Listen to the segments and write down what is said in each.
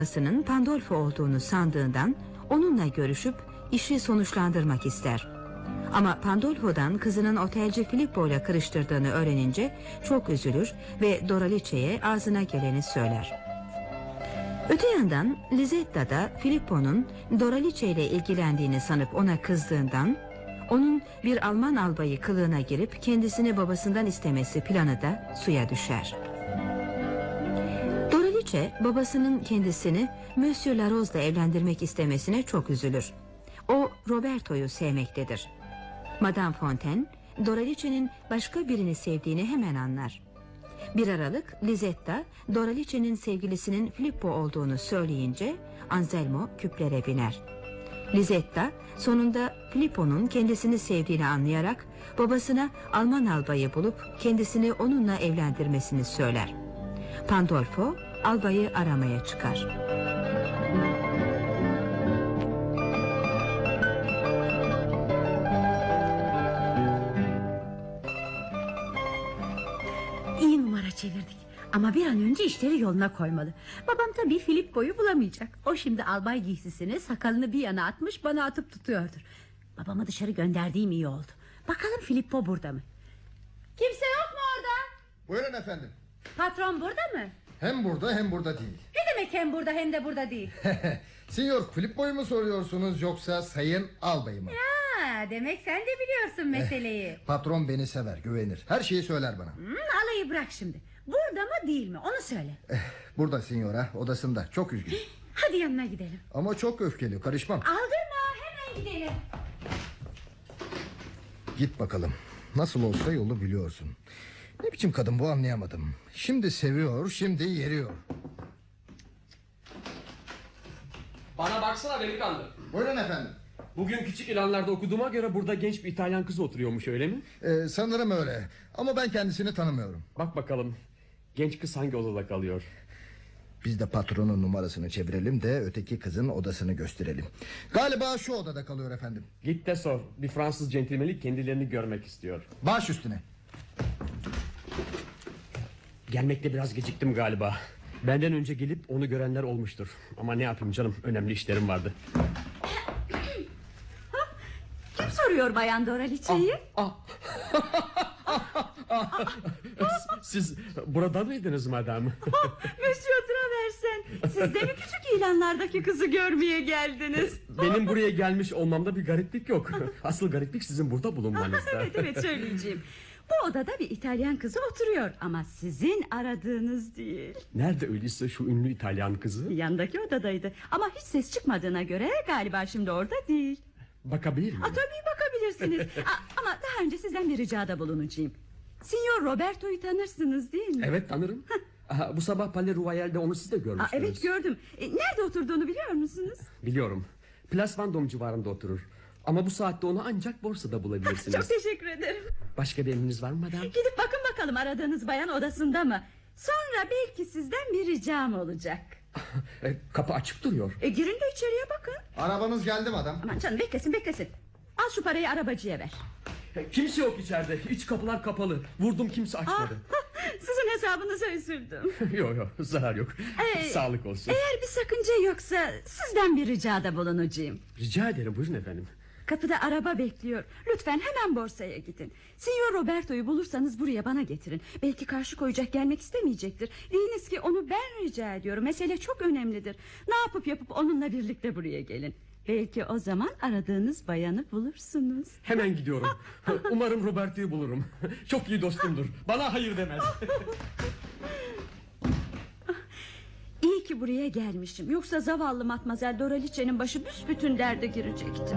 babasının Pandolfo olduğunu sandığından onunla görüşüp işi sonuçlandırmak ister. Ama Pandolfo'dan kızının otelci Filippo ile karıştırdığını öğrenince çok üzülür ve Doralice'ye ağzına geleni söyler. Öte yandan Lisetta da Filippo'nun Doralice ile ilgilendiğini sanıp ona kızdığından onun bir Alman albayı kılığına girip kendisini babasından istemesi planı da suya düşer. Doralice babasının kendisini Monsieur Laroz'la evlendirmek istemesine çok üzülür. O Roberto'yu sevmektedir. Madame Fontaine Doralice'nin başka birini sevdiğini hemen anlar. Bir aralık Lisetta Doralice'nin sevgilisinin Filippo olduğunu söyleyince Anselmo küplere biner. Lisetta sonunda Filippo'nun kendisini sevdiğini anlayarak babasına Alman albayı bulup kendisini onunla evlendirmesini söyler. Pandolfo albayı aramaya çıkar. İyi numara çevirdik. Ama bir an önce işleri yoluna koymalı. Babam tabii Filippo'yu bulamayacak. O şimdi albay giysisini, sakalını bir yana atmış, bana atıp tutuyordur. Babamı dışarı gönderdiğim iyi oldu. Bakalım Filippo burada mı? Kimse yok mu orada? Buyurun efendim. Patron burada mı? Hem burada hem burada değil. Ne demek hem burada hem de burada değil? Sinyor Filippo'yu mu soruyorsunuz yoksa sayın albayı mı? Ya, demek sen de biliyorsun meseleyi. Patron beni sever, güvenir. Her şeyi söyler bana. Alayı bırak şimdi. Burada mı değil mi onu söyle. Burada sinyora, odasında. Çok üzgün. Hadi yanına gidelim. Ama çok öfkeli, karışmam. Aldırma, hemen gidelim. Git bakalım. Nasıl olsa yolu biliyorsun. Ne biçim kadın bu, anlayamadım. Şimdi seviyor, şimdi yeriyor. Bana baksana delikanlı. Buyurun efendim. Bugün küçük ilanlarda okuduğuma göre burada genç bir İtalyan kızı oturuyormuş, öyle mi? Sanırım öyle. Ama ben kendisini tanımıyorum. Bak bakalım, genç kız hangi odada kalıyor? Biz de patronun numarasını çevirelim de öteki kızın odasını gösterelim. Galiba şu odada kalıyor efendim. Git de sor, bir Fransız centilmeni kendilerini görmek istiyor. Baş üstüne. Gelmekte biraz geciktim galiba. Benden önce gelip onu görenler olmuştur. Ama ne yapayım canım, önemli işlerim vardı. Kim soruyor Bayan Doralice'yi? Siz buradan mıydınız madam? Monsieur Traversen, siz de mi küçük ilanlardaki kızı görmeye geldiniz? Benim buraya gelmiş olmamda bir gariplik yok. Asıl gariplik sizin burada bulunmanızda. Evet söyleyeceğim. Bu odada bir İtalyan kızı oturuyor ama sizin aradığınız değil. Nerede öyleyse şu ünlü İtalyan kızı? Yandaki odadaydı ama hiç ses çıkmadığına göre galiba şimdi orada değil. Bakabilir miyim? Tabii bakabilirsiniz. Ama daha önce sizden bir ricada bulunacağım. Signor Roberto'yu tanırsınız değil mi? Evet, tanırım. Bu sabah Palais Royal'de onu siz de görmüştünüz. Evet, gördüm. Nerede oturduğunu biliyor musunuz? Biliyorum. Place Vendôme civarında oturur. Ama bu saatte onu ancak borsada bulabilirsiniz. Çok teşekkür ederim. Başka bir emriniz var mı madem? Gidip bakın bakalım aradığınız bayan odasında mı? Sonra belki sizden bir ricam olacak. Kapı açık duruyor. Girin de içeriye bakın. Arabanız geldi mi adam? Aman canım, beklesin. Al şu parayı arabacıya ver. Kimse yok içeride. İç kapılar kapalı. Vurdum, kimse açmadı. Sizin hesabınıza üzüldüm. Yok, zarar yok. Sağlık olsun. Eğer bir sakınca yoksa sizden bir ricada bulunacağım. Rica ederim, buyurun efendim. Kapıda araba bekliyor. Lütfen hemen borsaya gidin. Signor Roberto'yu bulursanız buraya bana getirin. Belki karşı koyacak, gelmek istemeyecektir. Deyiniz ki onu ben rica ediyorum. Mesele çok önemlidir. Ne yapıp onunla birlikte buraya gelin. Belki o zaman aradığınız bayanı bulursunuz. Hemen gidiyorum. Umarım Roberto'yu bulurum. Çok iyi dostumdur. Bana hayır demez. İyi ki buraya gelmişim. Yoksa zavallı Matmazel Doralice'nin başı büsbütün derde girecekti.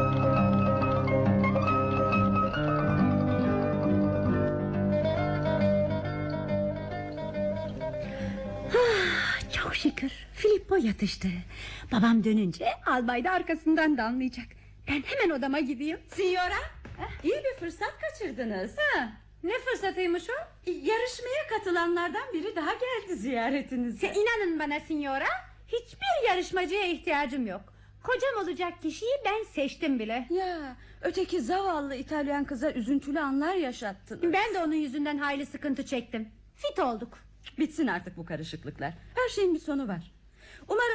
Çok şükür Filippo yatıştı. Babam dönünce albay da arkasından damlayacak. Ben hemen odama gideyim. Signora, iyi bir fırsat kaçırdınız. Ne fırsatıymış o? Yarışmaya katılanlardan biri daha geldi ziyaretinize. İnanın bana signora, hiçbir yarışmacıya ihtiyacım yok. Kocam olacak kişiyi ben seçtim bile. Ya, öteki zavallı İtalyan kıza üzüntülü anlar yaşattınız. Ben de onun yüzünden hayli sıkıntı çektim. Fit olduk. Bitsin artık bu karışıklıklar. Her şeyin bir sonu var. Umarım